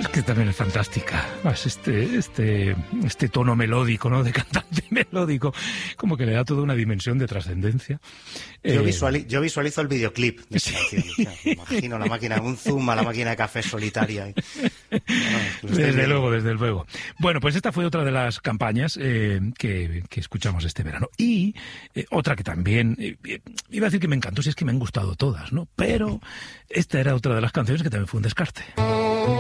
Es que también es fantástica. Más este tono melódico, ¿no? De cantante melódico, como que le da toda una dimensión de trascendencia. Yo visualizo el videoclip de esta canción. O sea, me imagino la máquina, un zoom a la máquina de café solitaria. Desde luego. Bueno, pues esta fue otra de las campañas que escuchamos este verano. Y otra que también, iba a decir que me encantó, si es que me han gustado todas, ¿no? Pero esta era otra de las canciones que también fue un descarte.